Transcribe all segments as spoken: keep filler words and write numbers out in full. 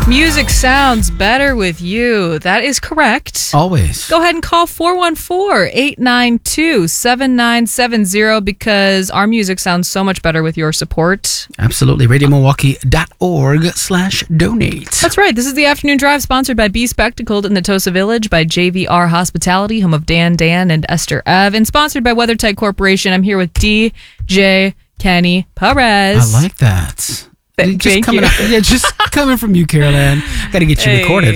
Music sounds better with you. That is correct. Always. Go ahead and call four one four, eight nine two, seven nine seven zero because our music sounds so much better with your support. Absolutely. radio milwaukee dot org slash donate. That's right. This is the Afternoon Drive, sponsored by Be Spectacled in Natosa Village, by J V R Hospitality, home of Dan, Dan, and Esther Ev, and sponsored by WeatherTight Corporation. I'm here with D J Kenny Perez. I like that. Th- just thank coming you. Up, yeah, just coming from you, Caroline. Got to get you hey, recorded.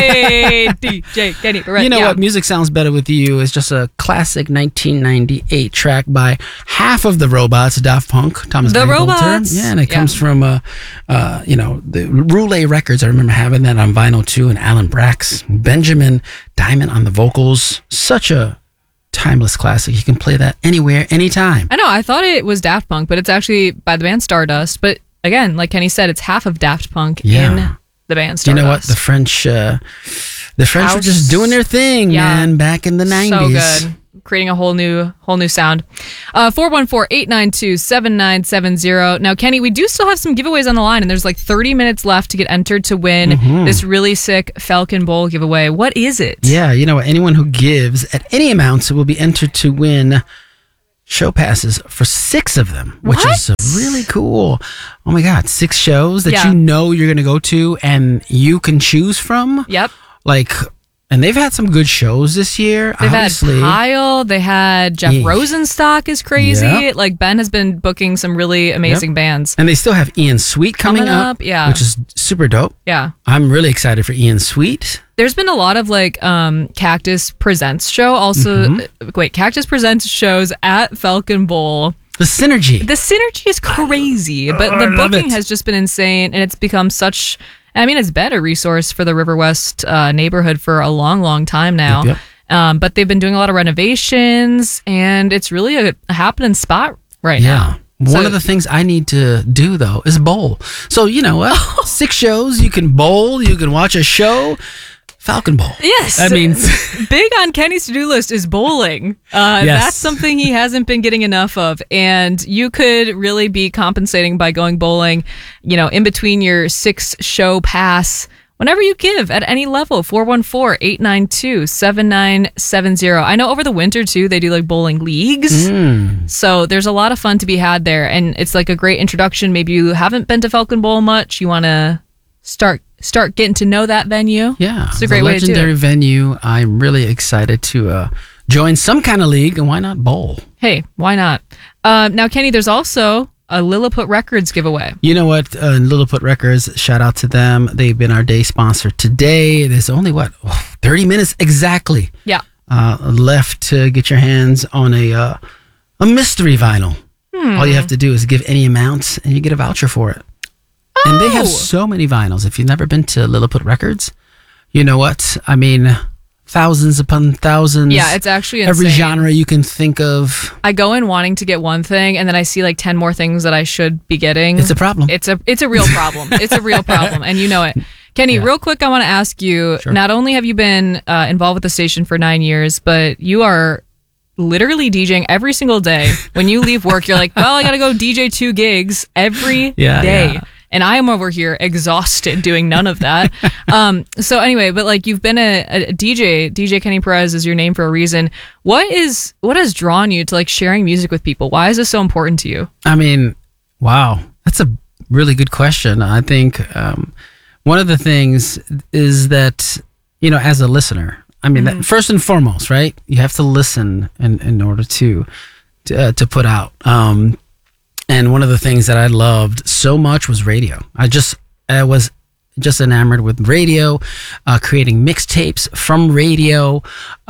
Hey, D J Kenny Perez. You know yeah. what? Music Sounds Better With You is just a classic nineteen ninety-eight track by half of the Robots, Daft Punk, Thomas The Bangalter. Robots. Yeah, and it Yeah. comes from, uh, uh, you know, the Roulette Records. I remember having that on vinyl too, and Alan Brax, Benjamin Diamond on the vocals. Such a timeless classic. You can play that anywhere, anytime. I know. I thought it was Daft Punk, but it's actually by the band Stardust. But again, like Kenny said, it's half of Daft Punk Yeah. in the band Stardust. You know what? The French, uh, the French were just doing their thing, Yeah. man, back in the nineties. So good. Creating a whole new whole new sound. Uh, four one four, eight nine two, seven nine seven zero. Now, Kenny, we do still have some giveaways on the line, and there's like thirty minutes left to get entered to win Mm-hmm. this really sick Falcon Bowl giveaway. What is it? Yeah, you know what? Anyone who gives at any amount will be entered to win show passes for six of them, which What? is really cool. Oh my God, six shows that Yeah. you know you're going to go to and you can choose from. Yep. Like, and they've had some good shows this year. They've obviously. had Pyle. They had Jeff Yeah. Rosenstock is crazy. Yep. Like Ben has been booking some really amazing Yep. bands. And they still have Ian Sweet coming, Coming up, yeah. which is super dope. Yeah. I'm really excited for Ian Sweet. There's been a lot of like um, Cactus Presents show. Also, Mm-hmm. wait, Cactus Presents shows at Falcon Bowl. The synergy. The synergy is crazy, but Oh, the I love booking it. has just been insane, and it's become such. I mean, it's been a resource for the River West uh, neighborhood for a long, long time now. Yep, Um, but they've been doing a lot of renovations, and it's really a, a happening spot right Yeah. now. One So- of the things I need to do though is bowl. So you know what? Six shows, you can bowl, you can watch a show. Falcon Bowl. Yes. That means Big on Kenny's to-do list is bowling. Uh, Yes. That's something he hasn't been getting enough of. And you could really be compensating by going bowling, you know, in between your six show pass whenever you give at any level. four one four, eight nine two, seven nine seven zero. I know over the winter too, they do like bowling leagues. Mm. So there's a lot of fun to be had there. And it's like a great introduction. Maybe you haven't been to Falcon Bowl much. You want to start start getting to know that venue. Yeah, It's a great way to do legendary it. venue. I'm really excited to uh, join some kind of league, and why not bowl? Hey, why not? Um, now, Kenny, there's also a Lilliput Records giveaway. You know what? Uh, Lilliput Records, shout out to them. They've been our day sponsor today. There's only, what, oh, thirty minutes exactly Yeah. uh, left to get your hands on a uh, a mystery vinyl. Hmm. All you have to do is give any amount, and you get a voucher for it. And they have Oh. so many vinyls. If you've never been to Lilliput Records, you know what? I mean, thousands upon thousands. Yeah, it's actually insane. every genre you can think of. I go in wanting to get one thing, and then I see like ten more things that I should be getting. It's a problem. It's a it's a real problem. It's a real problem, and you know it. Kenny, Yeah. real quick, I want to ask you, Sure. not only have you been uh, involved with the station for nine years, but you are literally DJing every single day. When you leave work, you're like, well, I got to go D J two gigs every Yeah, day. yeah. And I am over here exhausted doing none of that. um, so anyway, but like you've been a, a D J, D J Kenny Perez is your name for a reason. What is, what has drawn you to like sharing music with people? Why is this so important to you? I mean, wow, that's a really good question. I think um, one of the things is that, you know, as a listener, I mean, that, first and foremost, right? You have to listen in, in order to to, uh, to put out. Um, and one of the things that I loved so much was radio. I just I was just enamored with radio, uh, creating mixtapes from radio.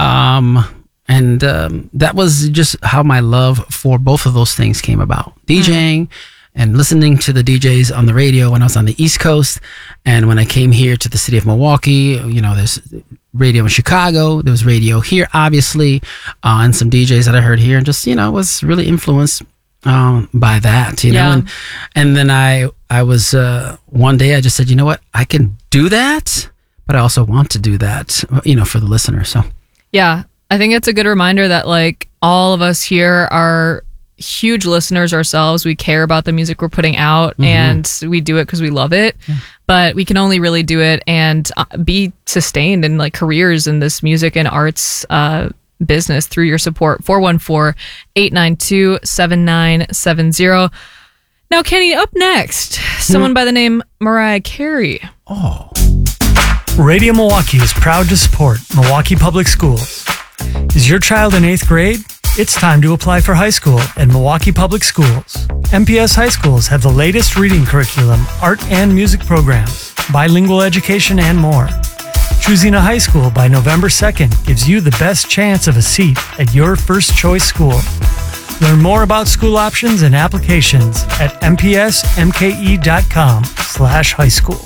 Um, and um, that was just how my love for both of those things came about. DJing and listening to the D Js on the radio when I was on the East Coast. And when I came here to the city of Milwaukee, you know, there's radio in Chicago, there was radio here, obviously, uh, and some D Js that I heard here, and just, you know, was really influenced um, by that, you Yeah. know. And, and then I, I was, uh, one day I just said, you know what, I can do that, but I also want to do that, you know, for the listener. So, Yeah, I think it's a good reminder that like all of us here are huge listeners ourselves. We care about the music we're putting out, mm-hmm. and we do it because we love it. Yeah. But we can only really do it and be sustained in like careers in this music and arts uh, business through your support. four one four, eight nine two, seven nine seven zero. Now, Kenny, up next, someone by the name Mariah Carey. Oh. Radio Milwaukee is proud to support Milwaukee Public Schools. Is your child in eighth grade? It's time to apply for high school at Milwaukee Public Schools. M P S high schools have the latest reading curriculum, art and music programs, bilingual education, and more. Choosing a high school by November second gives you the best chance of a seat at your first choice school. Learn more about school options and applications at m p s m k e dot com slash high school.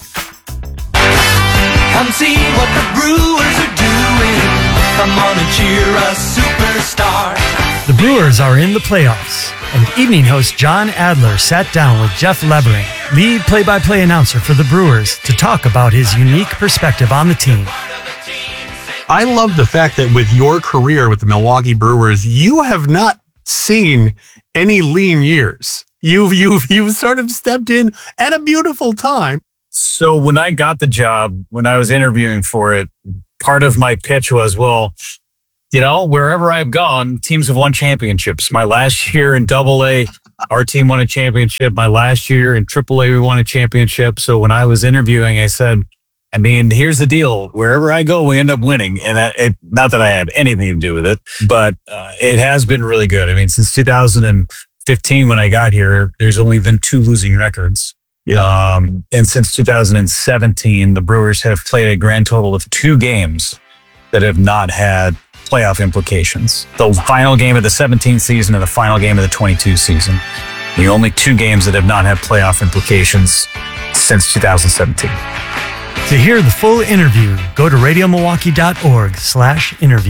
Come see what the Brewers are doing. Come on and cheer a superstar. The Brewers are in the playoffs, and evening host John Adler sat down with Jeff Levering, lead play-by-play announcer for the Brewers, to talk about his unique perspective on the team. I love the fact that with your career with the Milwaukee Brewers, you have not seen any lean years. You've you've you've sort of stepped in at a beautiful time. So when I got the job, when I was interviewing for it, part of my pitch was, well, you know, wherever I've gone, teams have won championships. My last year in Double A, our team won a championship. My last year in Triple A, we won a championship. So when I was interviewing, I said, I mean, here's the deal. Wherever I go, we end up winning. And that, it, not that I have anything to do with it, but uh, it has been really good. I mean, since two thousand fifteen, when I got here, there's only been two losing records. Yeah. Um, and since two thousand seventeen, the Brewers have played a grand total of two games that have not had playoff implications. The final game of the seventeen season and the final game of the twenty-two season. The only two games that have not had playoff implications since two thousand seventeen. To hear the full interview, go to radio milwaukee dot org slash interview.